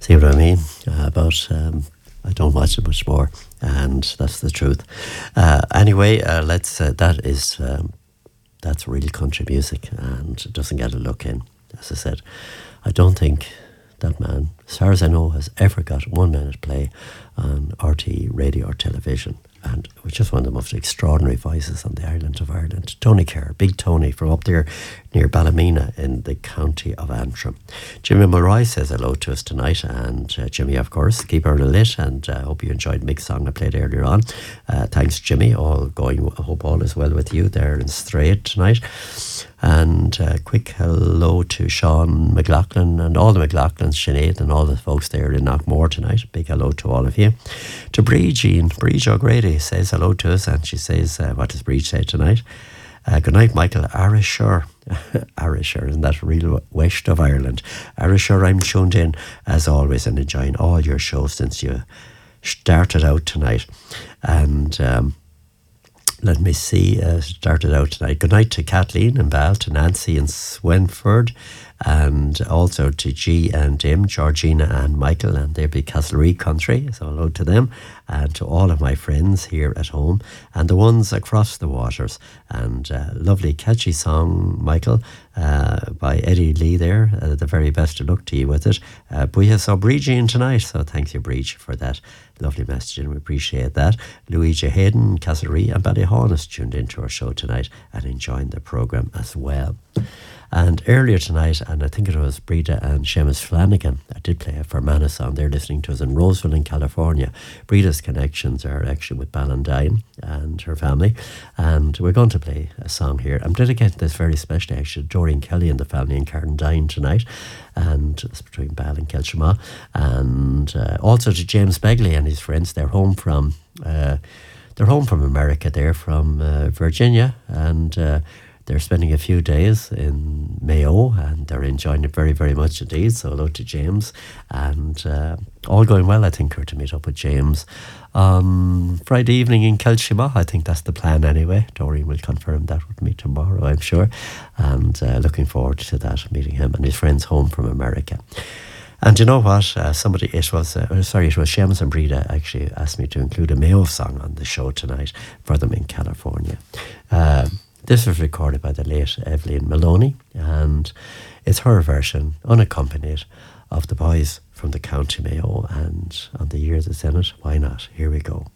See what I mean? But I don't watch it much more, and that's the truth. Anyway, let's. That's real country music, and it doesn't get a look in. As I said, I don't think that man, as far as I know, has ever got 1 minute play on RTE radio or television. And we're just one of the most extraordinary voices on the island of Ireland. Tony Kerr, Big Tony, from up there near Ballymena in the county of Antrim. Jimmy Mulroy says hello to us tonight, and Jimmy, of course, keep her lit, and I hope you enjoyed Mick's song I played earlier on. Thanks, Jimmy. I hope all is well with you there in Straight tonight. And quick hello to Sean McLaughlin and all the McLaughlins, Sinead and all the folks there in Knockmore tonight. Big hello to all of you. To Bridge O'Grady says hello to us, and she says, what does Bridge say tonight? Good night, Michael. Ayrshire. Ayrshire, and that real west of Ireland. Ayrshire, I'm tuned in as always and enjoying all your shows since you started out tonight. And let me see, started out tonight. Good night to Kathleen and Val, to Nancy and Swenford, and also to G and Jim, Georgina and Michael, and they'll be Castlereagh country, so hello to them, and to all of my friends here at home, and the ones across the waters. And lovely catchy song, Michael, by Eddie Lee there, the very best of luck to you with it. But yeah, so Bridge in tonight, so thank you, Bridge, for that lovely message, and we appreciate that. Louisa Hayden, Castlereagh and Ballyhon is tuned into our show tonight and enjoying the programme as well. And earlier tonight, and I think it was Breda and Seamus Flanagan, I did play a Fermanagh song. They're listening to us in Roseville in California. Breda's connections are actually with Ballantyne and her family, and we're going to play a song here. I'm dedicating this very specially actually to Doreen Kelly and the family in Carndine tonight, and it's between Bal and Kelshima, and also to James Begley and his friends. They're home from America. They're from Virginia, and they're spending a few days in Mayo, and they're enjoying it very, very much indeed. So hello to James, and all going well. I think we're to meet up with James on Friday evening in Kelshima. I think that's the plan anyway. Doreen will confirm that with me tomorrow, I'm sure, and looking forward to that, meeting him and his friends home from America. And you know what? It was Seamus and Breda actually asked me to include a Mayo song on the show tonight for them in California. This was recorded by the late Evelyn Maloney, and it's her version, unaccompanied, of the boys from the County Mayo, and on the year that's in it, why not? Here we go.